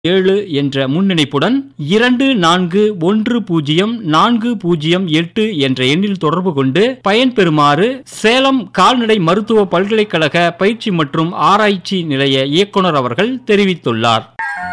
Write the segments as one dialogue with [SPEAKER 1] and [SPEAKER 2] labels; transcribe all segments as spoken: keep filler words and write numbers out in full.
[SPEAKER 1] ஏழு என்ற முன்னிணைப்புடன் இரண்டு நான்கு ஒன்று பூஜ்ஜியம் நான்கு பூஜ்ஜியம் எட்டு என்ற எண்ணில் தொடர்பு கொண்டு பயன்பெறுமாறு சேலம் கால்நடை மருத்துவ பல்கலைக்கழக பயிற்சி மற்றும் ஆராய்ச்சி நிலைய இயக்குனர் அவர்கள் தெரிவித்துள்ளார்.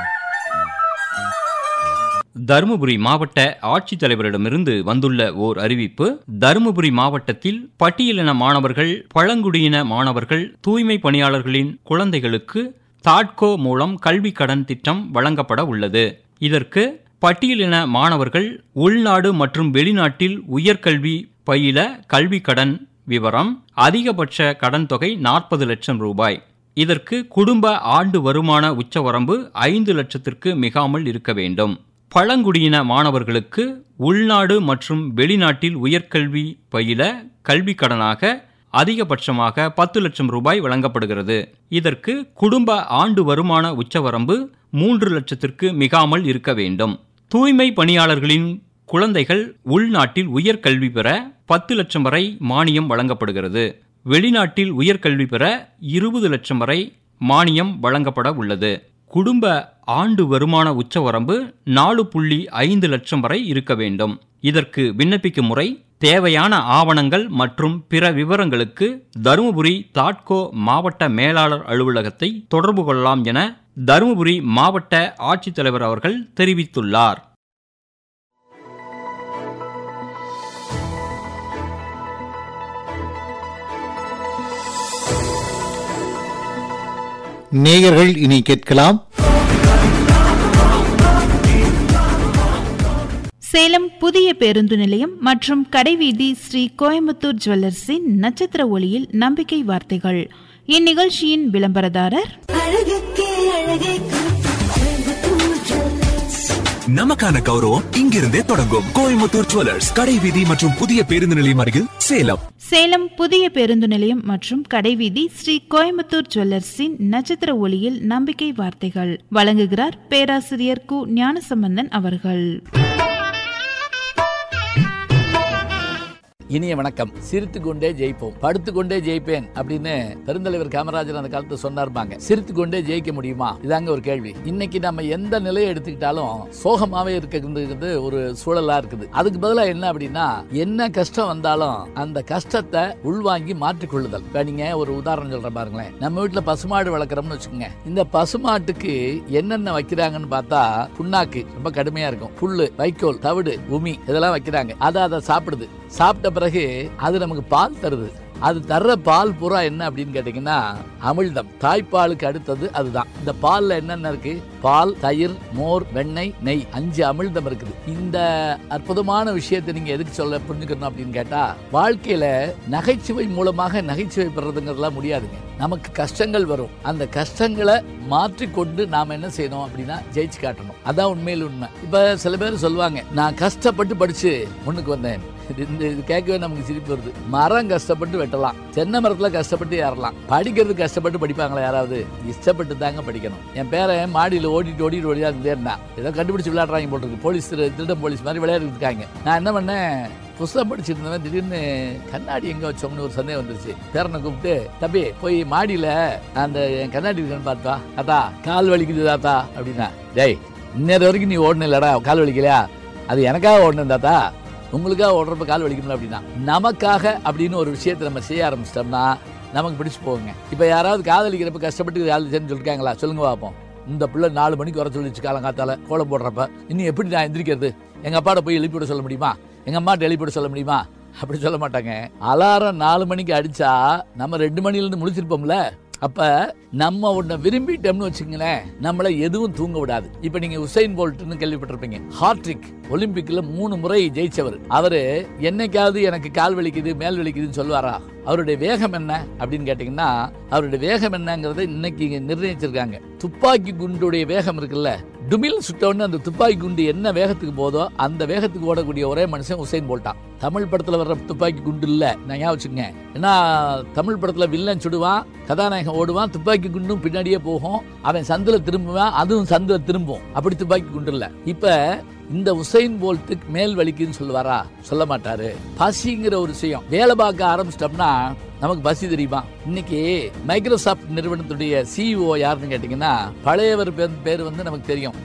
[SPEAKER 1] தருமபுரி மாவட்ட ஆட்சித்தலைவரிடமிருந்து வந்துள்ள ஓர் அறிவிப்பு. தருமபுரி மாவட்டத்தில் பட்டியலின மாணவர்கள், பழங்குடியின மாணவர்கள், தூய்மை பணியாளர்களின் குழந்தைகளுக்கு தாட்கோ மூலம் கல்வி கடன் திட்டம் வழங்கப்பட உள்ளது. இதற்கு பட்டியலின மாணவர்கள் உள்நாடு மற்றும் வெளிநாட்டில் உயர்கல்வி பயில கல்வி கடன் விவரம். அதிகபட்ச கடன் தொகை நாற்பது லட்சம் ரூபாய். இதற்கு குடும்ப ஆண்டு வருமான உச்சவரம்பு ஐந்து லட்சத்திற்கு மிகாமல் இருக்க வேண்டும். பழங்குடியின மாணவர்களுக்கு உள்நாடு மற்றும் வெளிநாட்டில் உயர்கல்வி பயில கல்வி கடனாக அதிகபட்சமாக பத்து லட்சம் ரூபாய் வழங்கப்படுகிறது. இதற்கு குடும்ப ஆண்டு வருமான உச்சவரம்பு மூன்று லட்சத்திற்கு மிகாமல் இருக்க வேண்டும். தூய்மை பணியாளர்களின் குழந்தைகள் உள்நாட்டில் உயர்கல்வி பெற பத்து லட்சம் வரை மானியம் வழங்கப்படுகிறது. வெளிநாட்டில் உயர்கல்வி பெற இருபது லட்சம் வரை மானியம் வழங்கப்பட உள்ளது. குடும்ப ஆண்டு வருமான உச்சவரம்பு நாலு புள்ளி ஐந்து லட்சம் வரை இருக்க வேண்டும். இதற்கு விண்ணப்பிக்கும் முறை, தேவையான ஆவணங்கள் மற்றும் பிற விவரங்களுக்கு தருமபுரி தாட்கோ மாவட்ட மேலாளர் அலுவலகத்தை தொடர்பு கொள்ளலாம் என தருமபுரி மாவட்ட ஆட்சித்தலைவர் அவர்கள் தெரிவித்துள்ளார்.
[SPEAKER 2] நேயர்கள் இனி கேட்கலாம்.
[SPEAKER 3] சேலம் புதிய பேருந்து நிலையம் மற்றும் கடைவீதி ஸ்ரீ கோயம்புத்தூர் ஜுவல்லர்ஸின் நட்சத்திர ஒளியில் நம்பிக்கை வார்த்தைகள். இந்நிகழ்ச்சியின் விளம்பரதாரர்
[SPEAKER 4] நமக்கான கௌரவம் இங்கிருந்தே தொடங்கும். கோயம்புத்தூர் ஜுவல்லர்ஸ், கடைவீதி மற்றும் புதிய பேருந்து நிலையம் அருகில் சேலம்.
[SPEAKER 3] சேலம் புதிய பேருந்து நிலையம் மற்றும் கடைவீதி ஸ்ரீ கோயம்புத்தூர் ஜுவல்லர்ஸின் நட்சத்திர ஒளியில் நம்பிக்கை வார்த்தைகள் வழங்குகிறார் பேராசிரியர் கு ஞானசம்பந்தன் அவர்கள்.
[SPEAKER 5] இனிய வணக்கம். சிரித்து கொண்டே ஜெயிப்போம், படுத்து கொண்டே ஜெயிப்பேன் அப்படின்னு பெருந்தலைவர் காமராஜர் அந்த காலத்துல சொன்னார்பாங்க. சிரித்து கொண்டே ஜெயிக்க முடியுமா? இதாங்க ஒரு கேள்வி. இன்னைக்கு நம்ம எந்த நிலையை எடுத்துக்கிட்டாலும் சோகமாவே இருக்கிறது ஒரு சூழலா இருக்குது. அதுக்கு பதிலா என்ன அப்படின்னா, என்ன கஷ்டம் வந்தாலும் அந்த கஷ்டத்தை உள்வாங்கி மாற்றிக்கொள்ளுதல். இப்ப நீங்க ஒரு உதாரணம் சொல்றேன் பாருங்களேன். நம்ம வீட்டுல பசுமாடு வளர்க்குறோம்னு வச்சுக்கோங்க. இந்த பசுமாட்டுக்கு என்னென்ன வைக்கிறாங்கன்னு பார்த்தா, புண்ணாக்கு ரொம்ப கடுமையா இருக்கும், புல்லு, வைக்கோல், தவிடு, உமி இதெல்லாம் வைக்கிறாங்க. அதை அதை சாப்பிடுது. சாப்பிட்ட பிறகு அது நமக்கு பால் தருது. அது தர்ற பால் பூரா என்ன அப்படின்னு கேட்டீங்கன்னா அமிழ்தம். தாய்ப்பாலுக்கு அடுத்தது அதுதான். இந்த பால்ல என்னென்ன இருக்கு? பால், தயிர், மோர், வெண்ணெய், நெய், அஞ்சு அமிழ்தம் இருக்குது. இந்த அற்புதமான விஷயத்தை நீங்க எதுக்கு சொல்ல புரிஞ்சுக்கணும் அப்படின்னு கேட்டா, வாழ்க்கையில நகைச்சுவை மூலமாக நகைச்சுவை பெறதுங்கிறதுலாம் முடியாதுங்க. நமக்கு கஷ்டங்கள் வரும். அந்த கஷ்டங்களை மாற்றிக்கொண்டு நாம என்ன செய்யணும் அப்படின்னா ஜெயிச்சு காட்டணும். அதான் உண்மையில் உண்மை. இப்ப சில பேர் சொல்லுவாங்க, நான் கஷ்டப்பட்டு படிச்சு முன்னுக்கு வந்தேன். இந்த இது கேட்கவே நமக்கு சிரிப்பு வருது. மரம் கஷ்டப்பட்டு வெட்டலாம், தென்னை மரத்துல கஷ்டப்பட்டு ஏறலாம். படிக்கிறது கஷ்டப்பட்டு படிப்பாங்களா யாராவது? இஷ்டப்பட்டு தாங்க படிக்கணும். என் பேரன் மாடியில் ஓடிட்டு ஓடிட்டு ஓடியா இருந்தேன். ஏதோ கண்டுபிடிச்சு விளையாடுறாங்க போட்டிருக்கு. போலீஸ், திருடம் போலீஸ் மாதிரி விளையாடிட்டு இருக்காங்க. நான் என்ன பண்ணேன், புஸ்தகம் படிச்சுட்டு இருந்தவன் திடீர்னு கண்ணாடி எங்க வச்சோம்னு ஒரு சந்தேகம் வந்துருச்சு. பேரனை கூப்பிட்டு, தம்பி போய் மாடியில அந்த என் கண்ணாடி இருக்குன்னு பார்த்தா, தாத்தா கால் வலிக்குது தாத்தா அப்படின்னா. டேய், இன்னொரு வரைக்கும் நீ ஓடணும் இல்லடா, கால் வலிக்கலையா? அது எனக்காக ஓடணும் தாத்தா, உங்களுக்காக ஓடுறப்ப கால் வலிக்கணும் அப்படின்னா. நமக்காக அப்படின்னு ஒரு விஷயத்தை நம்ம செய்ய ஆரம்பிச்சிட்டோம்னா நமக்கு பிடிச்சு போகுங்க. இப்ப யாராவது காதலிக்கிறப்ப கஷ்டப்பட்டு காதலிச்சேன்னு சொல்லிருக்காங்களா? சொல்லுங்க பார்ப்போம். இந்த பிள்ளை நாலு மணிக்கு வர சொல்லிச்சு காலம் காத்தால கோலம் போடுறப்ப, இன்னும் எப்படி நான் எந்திரிக்கிறது? எங்க அப்பாட்ட போய் எழுப்பிவிட சொல்ல முடியுமா? எங்க அம்மாட்ட எழுப்பிவிட சொல்ல முடியுமா? அப்படி சொல்ல மாட்டாங்க. அலாரம் நாலு மணிக்கு அடிச்சா நம்ம ரெண்டு மணில இருந்து முழிச்சிருப்போம்ல. அப்ப நம்ம உன்னை விரும்பிட்டோம்னு வச்சுங்களேன், நம்மளை எதுவும் தூங்க விடாது. இப்ப நீங்க உசைன் போல்ட்னு கேள்விப்பட்டிருப்பீங்க. ஹார்ட்ரிக் ஒலிம்பிக்ல மூணு முறை ஜெயிச்சவர். அவரு என்னைக்காவது எனக்கு கால் வலிக்குது மேல் வலிக்குதுன்னு சொல்லுவாரா? அவருடைய வேகம் என்ன அப்படின்னு கேட்டீங்கன்னா, அவருடைய வேகம் என்னங்கறத இன்னைக்கு நிர்ணயிச்சிருக்காங்க. துப்பாக்கி குண்டுடைய வேகம் இருக்குல்ல, டுமில் சுட்டவொன்னு அந்த துப்பாக்கி குண்டு என்ன வேகத்துக்கு போதோ அந்த வேகத்துக்கு ஓடக்கூடிய ஒரே மனுஷன் உசைன் போல்ட்டான். தமிழ் படத்துல வர்ற துப்பாக்கி குண்டு இல்ல, நான் ஞாபகம் வச்சுக்கங்க. ஏன்னா தமிழ் படத்துல வில்லன் சுடுவான், கதாநாயகன் ஓடுவான், துப்பாக்கி குண்டும் பின்னாடியே போகும், அவன் சந்தில திரும்புவான், அதுவும் சந்தில திரும்பும். அப்படி துப்பாக்கி குண்டு இல்ல. இப்ப இந்த உசைன் போல்ட்டுக்கு மேல் வலிக்குன்னு சொல்லுவாரா? சொல்ல மாட்டாரு. பசிங்கிற ஒரு விஷயம் வேலை பார்க்க ஆரம்பிச்சிட்டோம்னா நமக்கு பசி தெரியுமா? இன்னைக்கு மைக்ரோசாப்ட் நிறுவனத்துடைய சிஇஓ யாருன்னு கேட்டீங்கன்னா, பழையவர் பேர் வந்து நமக்கு தெரியும்,